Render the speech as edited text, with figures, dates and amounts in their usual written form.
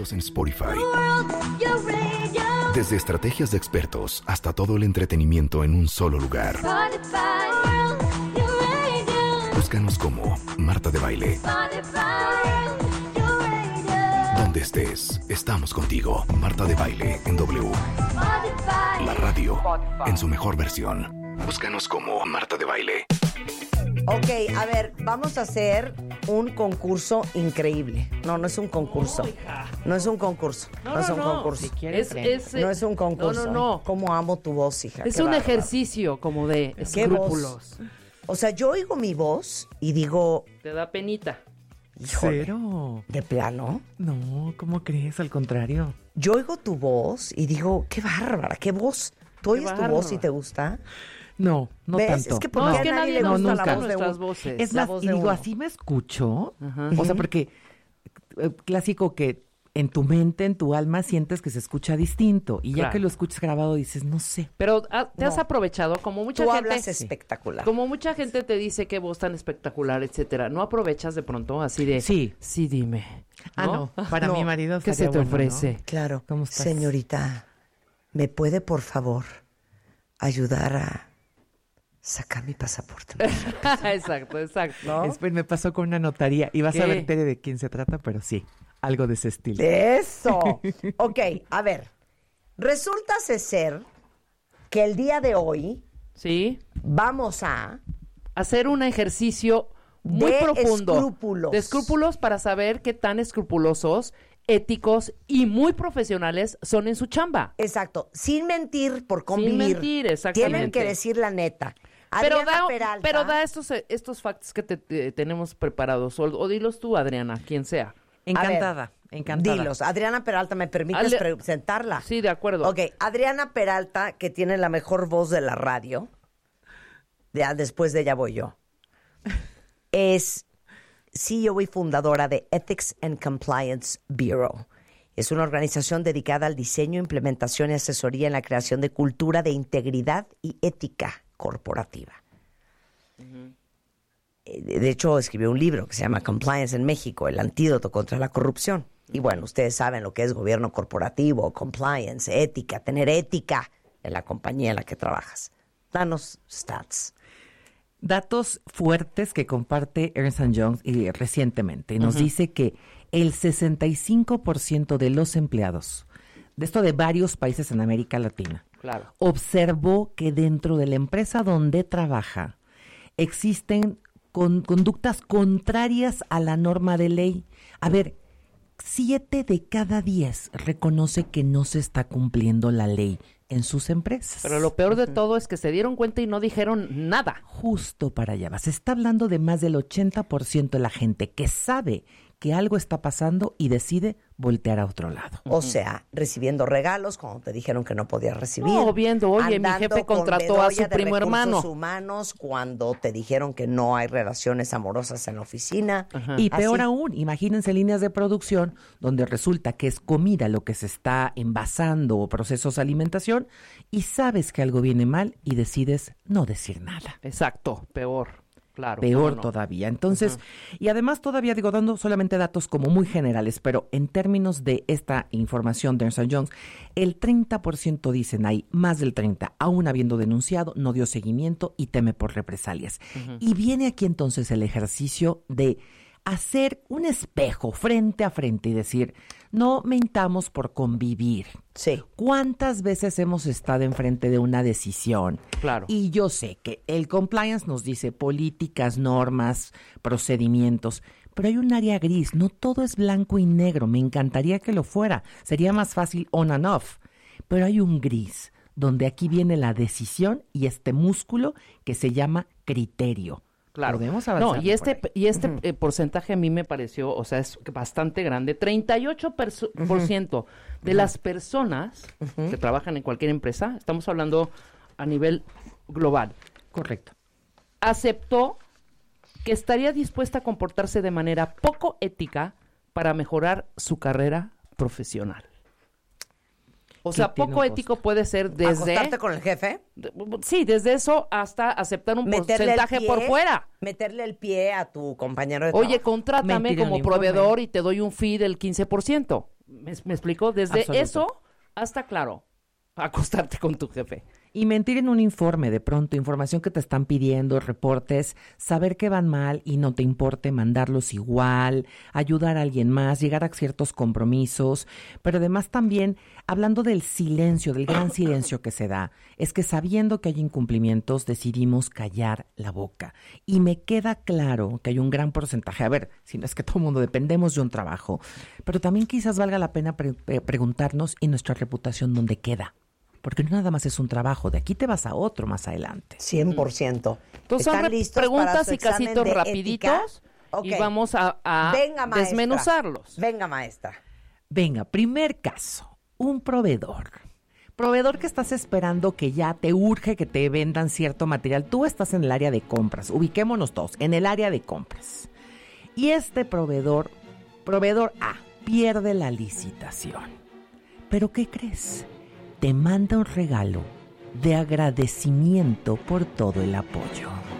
Síguelos en Spotify. Desde estrategias de expertos hasta todo el entretenimiento en un solo lugar. Búscanos como Marta de Baile. Donde estés, estamos contigo. Marta de Baile en W. La radio en su mejor versión. Búscanos como Marta de Baile. Ok, a ver, vamos a hacer un concurso increíble. No, no es un concurso. No es un concurso. No es un concurso. No es un concurso. No. Cómo amo tu voz, hija. Es Qué un bárbaro. ejercicio como de ¿Qué escrúpulos. voz? O sea, yo oigo mi voz y digo, Te da penita. híjole, Cero. ¿de plano? No, ¿cómo crees? Al contrario. Yo oigo tu voz y digo, qué bárbara, qué voz. ¿Tú oyes tu bárbara. voz y te gusta? No, no ¿Ves? tanto. Es que ¿por No, qué es a que nadie le nos gusta nunca. la voz de nuestras uno? voces. Es la más, voz y de digo, uno. así me escucho. Ajá. O sea, porque clásico que en tu mente, en tu alma, sientes que se escucha distinto. Y ya Claro. que lo escuchas grabado, dices, no sé. Pero te has No. aprovechado, como mucha Tú gente... hablas espectacular. Como mucha gente te dice qué voz tan espectacular, etcétera. ¿No aprovechas de pronto así de... Sí. Sí, dime. Ah, no. Para No. mi marido ¿Qué se estaría te bueno, ofrece? ¿no? Claro. ¿Cómo estás? Señorita, ¿me puede, por favor, ayudar a sacar mi pasaporte? Exacto. ¿No? Después me pasó con una notaría. Y vas ¿Qué? a ver, Tere, de quién se trata, pero sí, algo de ese estilo. ¡Eso! Ok, a ver. Resulta ser que el día de hoy Sí. vamos a... Hacer un ejercicio muy De profundo. escrúpulos. De escrúpulos para saber qué tan escrupulosos, éticos y muy profesionales son en su chamba. Exacto, sin mentir por convivir. mentir, exactamente. Tienen que decir la neta. Pero Adriana da, Peralta, pero da estos facts que tenemos preparados. O dilos tú, Adriana, quien sea. Encantada, encantada. Dilos. Adriana Peralta, ¿me permites presentarla? Sí, de acuerdo. Ok, Adriana Peralta, que tiene la mejor voz de la radio. Ya después de ella voy yo. Es CEO y fundadora de Ethics and Compliance Bureau. Es una organización dedicada al diseño, implementación y asesoría en la creación de cultura de integridad y ética corporativa. De hecho, escribió un libro que se llama Compliance en México, el antídoto contra la corrupción. Y bueno, ustedes saben lo que es gobierno corporativo, compliance, ética, tener ética en la compañía en la que trabajas. Danos stats. Datos fuertes que comparte Ernst & Young recientemente. Nos dice que el 65% de los empleados, de esto de varios países en América Latina, Claro. observó que dentro de la empresa donde trabaja existen conductas contrarias a la norma de ley. A ver, 7 de cada 10 reconoce que no se está cumpliendo la ley en sus empresas. Pero lo peor de todo es que se dieron cuenta y no dijeron nada. Justo para allá va. Se está hablando de más del 80% de la gente que sabe que algo está pasando y decide voltear a otro lado. O sea, recibiendo regalos cuando te dijeron que no podías recibir. No, viendo, oye, mi Andando jefe con contrató a bedoya su de primo hermano. recursos humanos cuando te dijeron que no hay relaciones amorosas en la oficina. Y peor Así. aún, imagínense líneas de producción donde resulta que es comida lo que se está envasando o procesos de alimentación y sabes que algo viene mal y decides no decir nada. Exacto, peor. Claro. Peor no. todavía. Entonces, y además todavía digo, dando solamente datos como muy generales, pero en términos de esta información de Ernst & Young, el 30% dicen ahí, más del 30%, aún habiendo denunciado, no dio seguimiento y teme por represalias. Y viene aquí entonces el ejercicio de hacer un espejo frente a frente y decir, no mentamos por convivir. Sí. ¿Cuántas veces hemos estado enfrente de una decisión? Claro. Y yo sé que el compliance nos dice políticas, normas, procedimientos, pero hay un área gris, no todo es blanco y negro, me encantaría que lo fuera, sería más fácil on and off, pero hay un gris, donde aquí viene la decisión y este músculo que se llama criterio. Claro. Podemos avanzar. No, y este porcentaje a mí me pareció, o sea, es bastante grande. 38% de las personas que trabajan en cualquier empresa, estamos hablando a nivel global, Correcto. aceptó que estaría dispuesta a comportarse de manera poco ética para mejorar su carrera profesional. O sea, tiene poco un ético puede ser desde... ¿Acostarte con el jefe? Sí, desde eso hasta aceptar un porcentaje por fuera. Meterle el pie a tu compañero de Oye, trabajo. contrátame Mentir en como el informe. proveedor y te doy un fee del 15%. ¿Me explico? Desde Absoluto. eso hasta, claro, acostarte con tu jefe. Y mentir en un informe, de pronto, información que te están pidiendo, reportes, saber que van mal y no te importe mandarlos igual, ayudar a alguien más, llegar a ciertos compromisos, pero además también, hablando del silencio, del gran silencio que se da, es que sabiendo que hay incumplimientos, decidimos callar la boca. Y me queda claro que hay un gran porcentaje, a ver, si no es que todo el mundo dependemos de un trabajo, pero también quizás valga la pena preguntarnos, ¿y nuestra reputación dónde queda? Porque no nada más es un trabajo, de aquí te vas a otro más adelante. 100%. Entonces ¿Están son listos para preguntas su y examen casitos de rapiditos ética? y Ok. vamos a Venga, maestra. desmenuzarlos. Venga, maestra. Venga, primer caso, un proveedor. Proveedor que estás esperando que ya te urge que te vendan cierto material. Tú estás en el área de compras, ubiquémonos todos, en el área de compras. Y este proveedor A, pierde la licitación. ¿Pero qué crees? Te manda un regalo de agradecimiento por todo el apoyo.